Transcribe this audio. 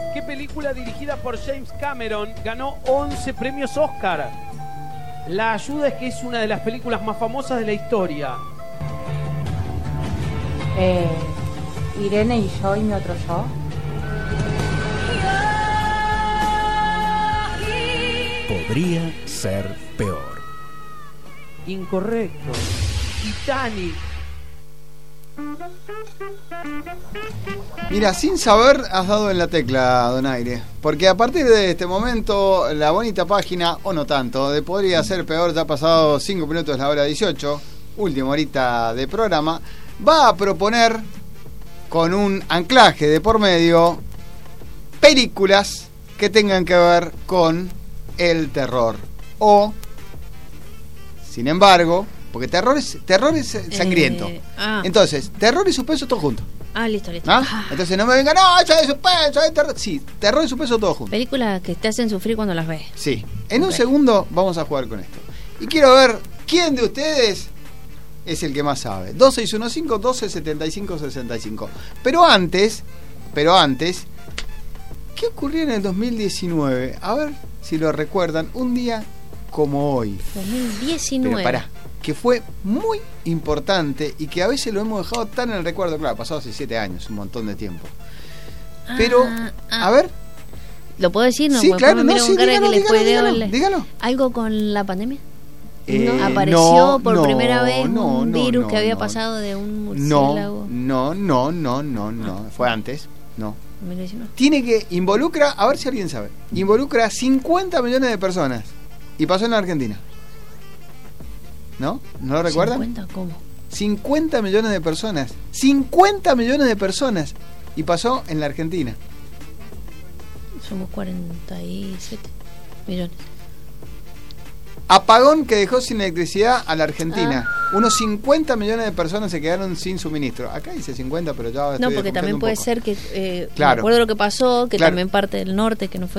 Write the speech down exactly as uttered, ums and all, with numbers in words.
¿Qué película dirigida por James Cameron ganó once premios Oscar? La ayuda es que es una de las películas más famosas de la historia. Eh, Irene y yo y mi otro yo. Podría ser peor. Incorrecto. Titanic. Mira, sin saber has dado en la tecla, Donaire. Porque a partir de este momento, la bonita página, o no tanto, de Podría Ser Peor, ya ha pasado cinco minutos de la hora dieciocho, última horita de programa, va a proponer, con un anclaje de por medio, películas que tengan que ver con el terror. O, sin embargo, porque terror es, terror es sangriento. Eh, ah. Entonces, terror y suspenso todo junto. Ah, listo, listo. ¿Ah? Ah. Entonces no me vengan, no, eso es suspenso, es terror. Sí, terror y suspenso todo junto. Películas que te hacen sufrir cuando las ves. Sí. En un Ok. segundo vamos a jugar con esto. Y quiero ver quién de ustedes es el que más sabe. dos seis uno cinco, doce setenta y cinco, sesenta y cinco. Pero antes, pero antes, ¿qué ocurrió en el dos mil diecinueve? A ver si lo recuerdan. Un día como hoy. dos mil diecinueve. Pero pará, que fue muy importante y que a veces lo hemos dejado tan en el recuerdo. Claro, pasado hace siete años, un montón de tiempo. Pero, Ah, ah. a ver. ¿Lo puedo decir? No, Sí, porque claro, me no, miro sí, con cara dígalo, que le puede dígalo, doler. dígalo. ¿Algo con la pandemia? Eh, ¿No? ¿Apareció no, por no, primera vez no, un no, virus no, que había no. pasado de un murciélago? No, no, no, no, no, no. Fue antes. No. dos mil diecinueve. Tiene que, involucra, a ver si alguien sabe, involucra cincuenta millones de personas. Y pasó en la Argentina. ¿No? ¿No lo recuerdan? ¿cincuenta? ¿Cómo? cincuenta millones de personas. cincuenta millones de personas. Y pasó en la Argentina. Somos cuarenta y siete millones. Apagón que dejó sin electricidad a la Argentina. Ah. Unos cincuenta millones de personas se quedaron sin suministro. Acá dice cincuenta, pero ya estoy No, porque también un puede poco. ser que, eh, Claro. me acuerdo lo que pasó, que Claro. también parte del norte, que no fue